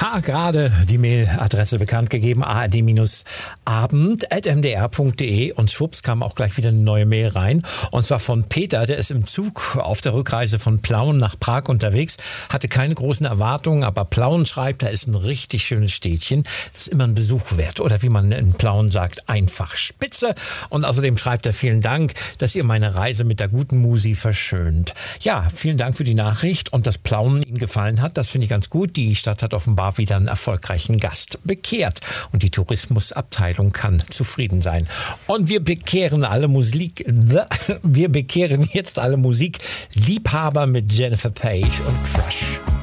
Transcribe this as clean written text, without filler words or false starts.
Gerade die Mailadresse bekannt gegeben, ard-abend@mdr.de, und schwupps kam auch gleich wieder eine neue Mail rein, und zwar von Peter, der ist im Zug auf der Rückreise von Plauen nach Prag unterwegs, hatte keine großen Erwartungen, aber Plauen schreibt, da ist ein richtig schönes Städtchen, das ist immer ein Besuch wert, oder wie man in Plauen sagt, einfach spitze. Und außerdem schreibt er: vielen Dank, dass ihr meine Reise mit der guten Musi verschönt. Ja, vielen Dank für die Nachricht, und dass Plauen Ihnen gefallen hat, das finde ich ganz gut. Die Stadt hat offenbar wieder einen erfolgreichen Gast bekehrt, und die Tourismusabteilung kann zufrieden sein. Und wir bekehren jetzt alle Musikliebhaber mit Jennifer Page und Crush.